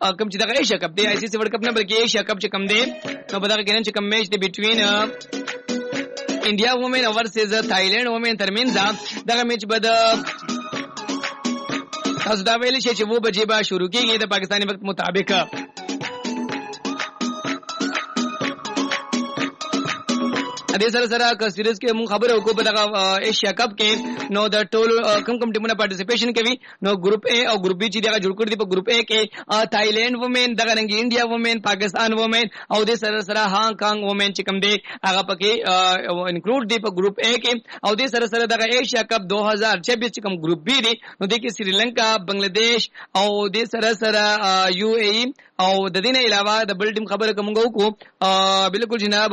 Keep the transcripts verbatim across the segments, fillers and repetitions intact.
کوم چې دغه ایشیا کپ دی آی سی سی ورلد کپ نه بلکې ایشیا کپ چې کوم دی نو په دغه کې نن چې کوم میچ دی بټوین انډیا وومن ورسز تھایلینډ وومن ترمنځ دغه میچ به د تاسو دا ویل شي چې وو بجې به شروع کیږي د پاکستاني وخت مطابق. دې سره سره که سیریز کې مون خبره وکړو په دغه ایشیا کپ کې نو د ټول کم کم ټیمونو پارټیسپیشن کوي. نو ګروپ اے او ګروپ بی چې دغه جوړ کړی دی په ګروپ اے کې تھایلینډ وومن دغه رنګ انډیا وومن پاکستان وومن او دې سره سره هانګ کانګ وومن چې کوم دی هغه پکې انکلوډ دی په ګروپ اے کې او دې سره سره دغه ایشیا کپ دو هزار چھبیس چې کوم ګروپ بی دی نو دې کې سریلانکا بنگلاديش او دې سره سره یو اے ای او د دې نه علاوه د بل ټیم خبره کوم وکړو بالکل جناب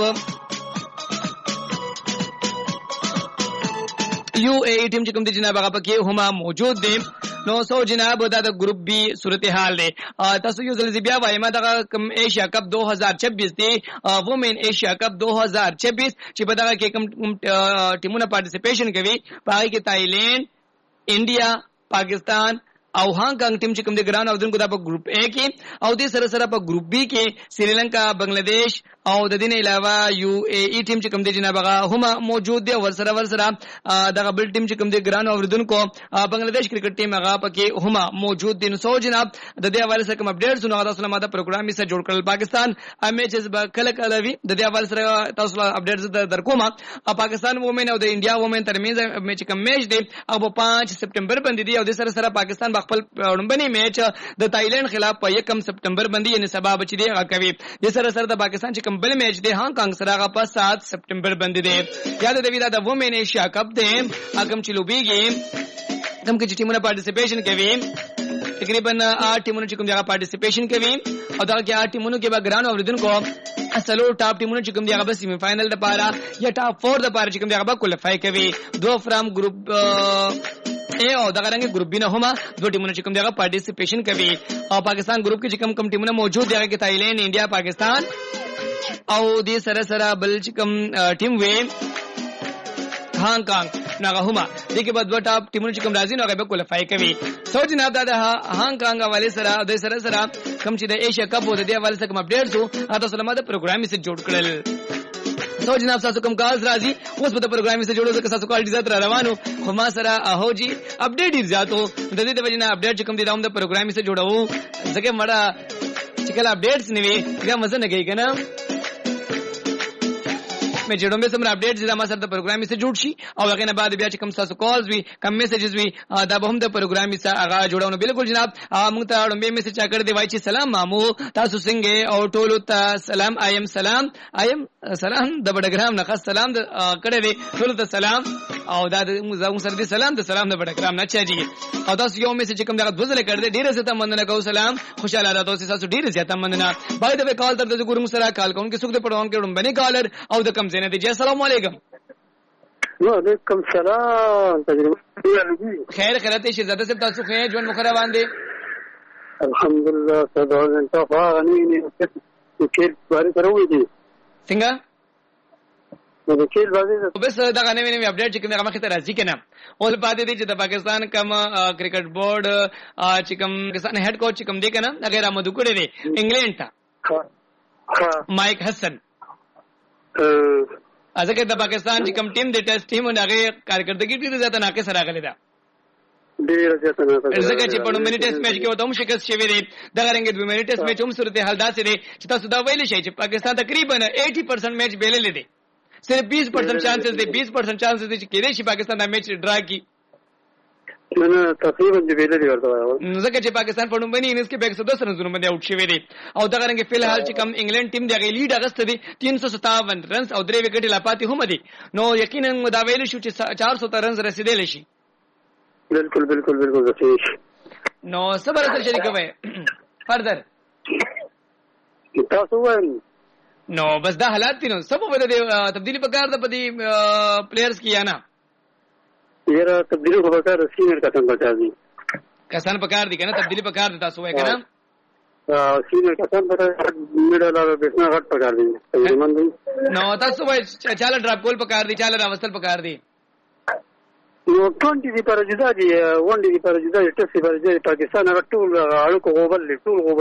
یو اے ای ټیم چې کوم دی جناب هغه پکې هما موجود دي. نو سو جناب دا د ګروپ بی صورتحال دی. تاسو یو ځل بیا وایم دا کوم ایشیا کپ دو هزار چھبیس دی وومن ایشیا کپ دو هزار چھبیس چې په دغه کې کوم ټیمونه پارټیسپیشن کوي پای کې تھایلینډ انډیا پاکستان او هانګ کانګ ټیم چې کوم دی ګران او دن کو دا په ګروپ اے کې او دې سره سره په ګروپ بی کې سریلانکا بنگلاديش او د دې نه علاوه یو اے ای ټیم چې کوم دی جناب هغه هم موجود دی ور سره ور سره دغه بل ټیم چې کوم دی ګران او دن کو بنگلاديش کرکټ ټیم هغه پکې هم موجود دي. نو سو جناب د دې حواله سره کوم اپډیټس نو تاسو له ماده پروګرام یې سره جوړ کړل پاکستان میچز به کله کله وي د دې حواله سره تاسو له اپډیټس درکوم. پاکستان وومن او د انډیا وومن ترمنځ میچ کوم میچ دی او په پانچ سپټمبر باندې دی او د سره سره پاکستان خپل وړاندې میچ د تھایلینډ خلاف په یکم سپټمبر باندې یعنی سبا بچ دی هغه کوي. د سره سره د پاکستان چې کوم بل میچ دی هانګ کانګ سره هغه په سات سپټمبر باندې دی. یاد دی دا د وومن ایشیا کپ دی هغه چې لوبيږي کوم کې ټیمونه پارټیسپیشن کوي تقریبا آठ ټیمونه چې کوم ځای پارټیسپیشن کوي او دا کې آठ ټیمونو کې به ګران اوریدونکو اصلو ټاپ ټیمونه چې کوم دی هغه به سیمی فائنل د پاره یا ټاپ فور د پاره چې کوم دی هغه به کوالیفای کوي. دو فرام ګروپ اے او دغه رنګ ګروپ بی نه هما دوه ټیمونه چې کوم دغه پارټیسپیشن کوي او پاکستان ګروپ کې چې کوم کوم ټیمونه موجود دي هغه کې تھایلینډ انډیا پاکستان او دې سره سره بل چې کوم ټیم وي هانګ کانګ ناغه هما دې کې به دوه ټاپ ټیمونه چې کوم راځي نو هغه به کوالیفای کوي. سو جناب دا د هانګ کانګ حواله سره د سره سره کوم چې د ایشیا کپ وو د دې حواله سره کوم اپډیټس وو تاسو له ما د پروګرام یې جوړ کړل. سو جناب تاسو کوم کال راځي اوس په پروګرام یې جوړو ځکه تاسو کال ډیزه تر روانو خو ما سره هو جی اپډیټ ډیر زیاتو د دې د وجنه اپډیټ کوم دي دا هم د پروګرام یې جوړو ځکه مړه چې کله اپډیټس نیوي دا مزه نه کوي کنه مې جوړوم به سم اپډیټ چې دا ما سره د پروګرام یې جوړ شي او هغه نه بعد بیا چې کوم تاسو کالز وي کوم میسجز وي دا به هم د پروګرام یې هغه جوړونه بالکل جناب موږ ته اړم به میسج چا کړ دی وای چې سلام مامو تاسو څنګه او ټول ته سلام ایم سلام ایم سلام د بډګرام نه خاص سلام کړه دی ټول ته سلام او دا موږ سره دی سلام د سلام د بډګرام نه چاجي او تاسو یو میسج کوم دغه دوزل کړ دی ډیره زته مننه کوم سلام خوشاله را تاسو تاسو ډیره زیاته مننه بای د کال تر د ګورم سره کال کوم کې څوک د پړوان کې ډم باندې کالر او د کم زینه دی جی السلام علیکم. وعلیکم السلام تجربه خیر خیرته شهزاده صاحب تاسو خیر ژوند مخره باندې الحمدلله تدعو انت فاغنيني وكيل باري تروي دي څنګه نو کېل بازي بس دا غنې مې اپډیټ چې کومه مخه ته راځي کنه اول پاتې دي چې د پاکستان کوم کرکټ بورډ چې کوم پاکستان هډ کوچ کوم دی کنه هغه را مدو کړی دی انګلند ته مایک حسن ازکه د پاکستان چې کوم ټیم د ټیسټ ټیم هغه کارکړدګي ډیره زیاته ناقص راغلی ده ډیره زیاته ناقص ځکه چې په منی ټیسټ میچ کې وته هم شکست شوی دی دا رنګ د منی ټیسټ میچ هم صورت حال داسې دی چې تاسو دا ویل شئ چې پاکستان تقریبا اسی پرسنٹ میچ بیلل دي صرف बीस परसेंट चांसेस दे बीस परसेंट चांसेस दे چې کېدې شي پاکستان دا میچ ډرا کی نه تقریبا دې بیلل دي ورته ځکه چې پاکستان په نومبر انیس کې بیک سو دس رنونو باندې آوټ شوی دی او دا رنګ فل حال چې کم انګلند ټیم دی غي لیډ اغست دی तीन सौ सत्तावन رنز او درې وکټ لا پاتې هم دي نو یقینا دا ویل شو چې चार सौ رنز رسیدل شي بالکل بالکل بالکل صحیح نو صبر سره شریک وای فردر تاسو وایي نو بس دا حالات دي نو سبب ولې تبدیلی پکار ده پدی پلیئرز کیا نا یرا تبدیلی پکار سینر کسان پکار دي کسان پکار دي کنه تبدیلی پکار دي تاسو وای کنه سینر کسان پکار میډل او بیسنا غټ پکار دي نو تاسو وای چاله ډراپ کول پکار دي چاله راوستل پکار دي نو ट्वेंटी دی پر جدا دي ون دی پر جدا ټسی پر جدا پاکستان هغه ټول اړو کو غوبل ټول